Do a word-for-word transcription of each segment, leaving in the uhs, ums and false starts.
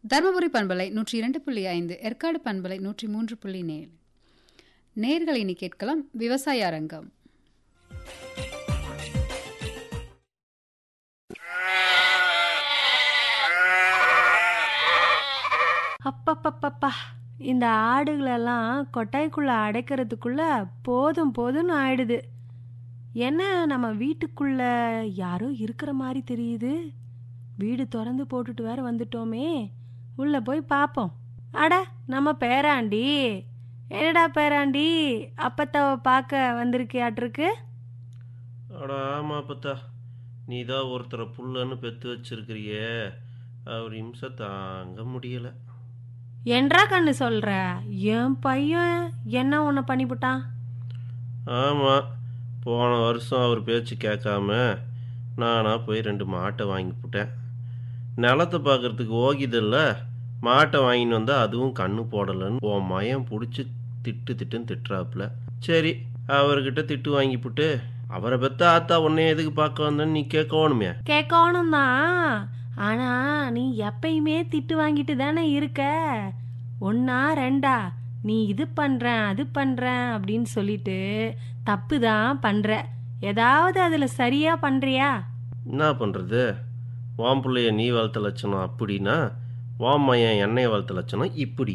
தருமபுரி பண்பலை நூற்றி இரண்டு புள்ளி ஐந்து, ஏற்காடு பண்பலை நூற்றி மூன்று புள்ளி ஏழு. நேர்கள் இனி கேட்கலாம் விவசாய அரங்கம். அப்பப்பப்பப்பா, இந்த ஆடுகளெல்லாம் கொட்டாய்க்குள்ள அடைக்கிறதுக்குள்ள போதும் போதும்னு ஆயிடுது. என்ன நம்ம வீட்டுக்குள்ள யாரோ இருக்கிற மாதிரி தெரியுது. வீடு திறந்து போட்டுட்டு வேற வந்துட்டோமே, உள்ள போய் பார்ப்போம். அட, நம்ம பேராண்டி. என்னடா பேராண்டி, அப்பத்தாவை பார்க்க வந்திருக்கியாட்டிருக்கு? அட ஆமா அப்பத்தா, நீ தான் ஒருத்தரை புல்லன்னு பெற்று வச்சிருக்கிறியே, அவர் இம்சை தாங்க முடியலை. என்றா கண்ணு சொல்ற? என் பையன் என்ன உன்னை பண்ணிவிட்டான்? ஆமாம், போன வருஷம் அவர் பேச்சு கேட்காம நானா போய் ரெண்டு மாட்டை வாங்கி போட்டேன். நிலத்தை பார்க்கறதுக்கு ஓகிதில்ல, மாட்டை வாங்கின்னு வந்தால் அதுவும் கண்ணு போடலைன்னு உன் மயம் பிடிச்சி திட்டு திட்டுன்னு திட்டுறாப்புல. சரி, அவர்கிட்ட திட்டு வாங்கி போட்டு அவரை பெற்ற ஆத்தா உன்னை எதுக்கு பார்க்க வந்தேன்னு நீ கேட்கணுமே. கேட்கணும் தான், ஆனா நீ எப்பயுமே திட்டு வாங்கிட்டு தானே இருக்க. ஒன்னா ரெண்டா நீ இது பண்றேன் அது பண்றேன் அப்படின்னு சொல்லிட்டு தப்பு தான் பண்ற. ஏதாவது அதுல சரியா பண்றியா? என்ன பண்ணுறது, வாம் பிள்ளைய நீ வளர்த்த லட்சணம் அப்படின்னா, வாம் மையன் எண்ணெய் வளர்த்த லட்சணம் இப்படி.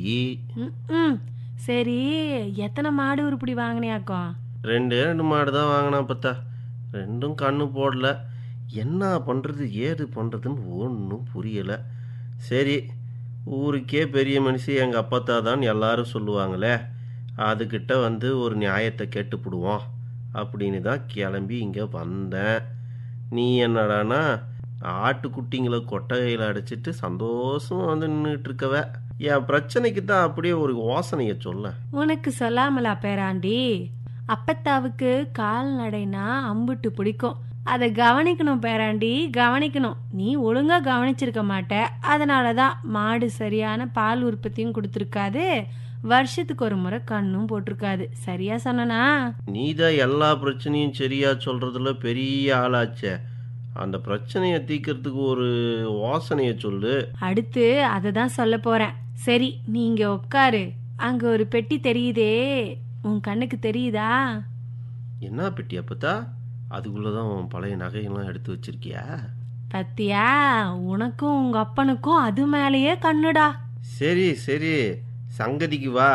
ம் சரி, எத்தனை மாடு உருப்படி வாங்கினியாக்கோ? ரெண்டே ரெண்டு மாடு தான் வாங்கினா பத்தா, ரெண்டும் கண்ணு போடல. என்ன பண்ணுறது ஏது பண்ணுறதுன்னு ஒன்றும் புரியலை. சரி, ஊருக்கே பெரிய மனுஷி எங்கள் அப்பத்தா தான் எல்லாரும் சொல்லுவாங்களே, அதுக்கிட்ட வந்து ஒரு நியாயத்தை கேட்டுப்பிடுவோம் அப்படின்னு தான் கிளம்பி இங்கே வந்தேன். நீ என்னடானா ஆட்டுக்குட்டிங்களை கொட்டகையில் அடைச்சிட்டு சந்தோஷம் வந்து நின்றுட்டு இருக்கவ. என் பிரச்சனைக்கு தான் அப்படியே ஒரு யோசனையை சொல்ல. உனக்கு சொல்லாமலா பேராண்டி? அப்பத்தாவுக்கு கால்நடைனா அம்புட்டு பிடிக்கும். அதை கவனிக்கணும் பேராண்டி, கவனிக்கணும். நீ ஒழுங்கா கவனிச்சிருக்க மாட்ட, அதனாலதான் மாடு சரியான பால் உற்பத்தியும் கொடுத்துருக்காது, வருஷத்துக்கு ஒரு முறை கண்ணும் போட்டிருக்காது. சரியா சொன்னா? நீதான் எல்லா பிரச்சனையும் சரியா சொல்றதுல பெரிய ஆளாச்சே, அந்த பிரச்சனையை தீக்கிறதுக்கு ஒரு யோசனையை சொல்லு. அடுத்து அதை தான் சொல்ல போறேன். சரி, நீங்க உட்காரு. அங்க ஒரு பெட்டி தெரியுதே, உன் கண்ணுக்கு தெரியுதா? என்ன பெட்டி அப்பத்தா? அதுக்குள்ளதான் உன் பழைய நகையெல்லாம் எடுத்து வச்சிருக்கியா? பத்தியா, உனக்கும் உங்க அப்பனுக்கும் அது மேலேயே கண்ணுடா. சரி சரி, சங்கதிக்கு வா.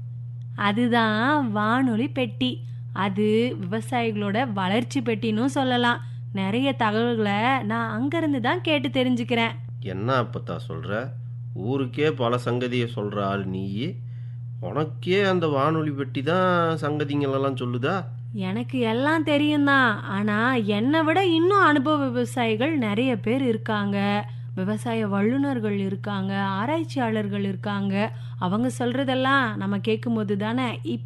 அதுதான் வானொலி பெட்டி. அது விவசாயிகளோட வளர்ச்சி பெட்டின்னு சொல்லலாம். நிறைய தகவல்களை நான் அங்கிருந்து தான் கேட்டு தெரிஞ்சுக்கிறேன். என்ன அப்பத்தா சொல்ற? ஊருக்கே பல சங்கதியை சொல்ற ஆள் நீ, உனக்கே அந்த வானொலி பெட்டி தான் சங்கதிங்களெல்லாம் சொல்லுதா? எனக்கு எல்லாம் தெரியும் தான், ஆனா என்னை விட இன்னும் அனுபவ விவசாயிகள் நிறைய பேர் இருக்காங்க, விவசாய வல்லுநர்கள் இருக்காங்க, ஆராய்ச்சியாளர்கள் இருக்காங்க. அவங்க சொல்றதெல்லாம் நம்ம கேட்கும் போது தானே